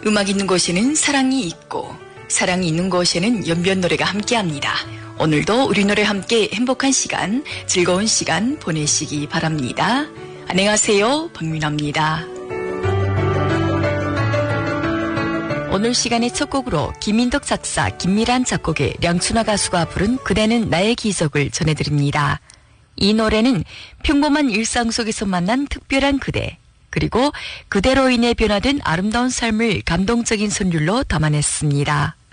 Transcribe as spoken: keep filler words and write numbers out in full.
음악 있는 곳에는 사랑이 있고 사랑이 있는 곳에는 연변 노래가 함께합니다. 오늘도 우리 노래 함께 행복한 시간, 즐거운 시간 보내시기 바랍니다. 안녕하세요, 박민아입니다. 오늘 시간의 첫 곡으로 김인덕 작사, 김미란 작곡의 량춘화 가수가 부른 그대는 나의 기적을 전해드립니다. 이 노래는 평범한 일상 속에서 만난 특별한 그대, 그리고 그대로 인해 변화된 아름다운 삶을 감동적인 선율로 담아냈습니다.